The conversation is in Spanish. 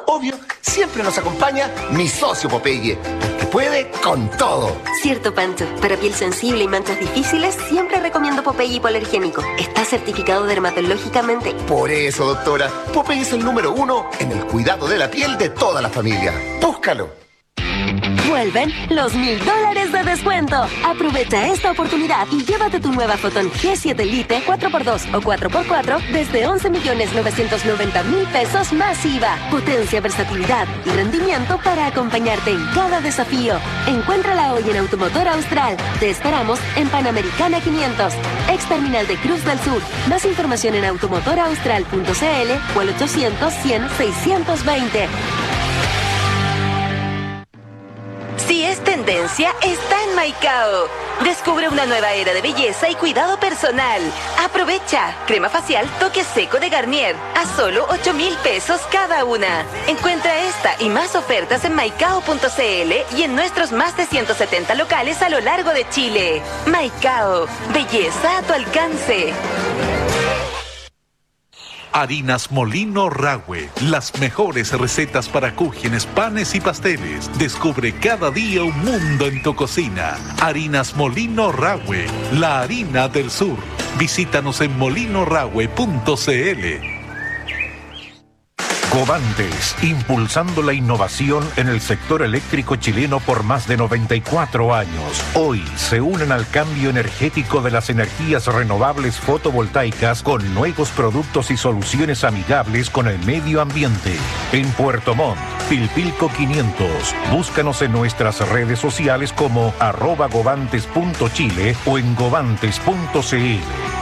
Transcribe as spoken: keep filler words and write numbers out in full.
obvio, siempre nos acompaña mi socio Popeye, que puede con todo. Cierto, Pancho. Para piel sensible y manchas difíciles, siempre recomiendo Popeye hipoalergénico. Está certificado dermatológicamente. Por eso, doctora, Popeye es el número uno en el cuidado de la piel de toda la familia. Búscalo. Vuelven los mil dólares de descuento. Aprovecha esta oportunidad y llévate tu nueva Photon G siete Lite cuatro por dos o cuatro por cuatro desde once millones novecientos noventa mil pesos más I V A. Potencia, versatilidad y rendimiento para acompañarte en cada desafío. Encuéntrala hoy en Automotor Austral. Te esperamos en Panamericana quinientos, ex terminal de Cruz del Sur. Más información en automotor austral punto c l o al ochocientos, cien, seiscientos veinte. Si es tendencia, está en Maicao. Descubre una nueva era de belleza y cuidado personal. Aprovecha. Crema facial Toque Seco de Garnier. A solo ocho mil pesos cada una. Encuentra esta y más ofertas en maicao punto c l y en nuestros más de ciento setenta locales a lo largo de Chile. Maicao. Belleza a tu alcance. Harinas Molino Rahue, las mejores recetas para cúgenes, panes y pasteles. Descubre cada día un mundo en tu cocina. Harinas Molino Rahue, la harina del sur. Visítanos en molino rahue punto c l. Covantes, impulsando la innovación en el sector eléctrico chileno por más de noventa y cuatro años. Hoy se unen al cambio energético de las energías renovables fotovoltaicas con nuevos productos y soluciones amigables con el medio ambiente. En Puerto Montt, Pilpilco quinientos. Búscanos en nuestras redes sociales como arroba govantes punto chile o en govantes punto c l.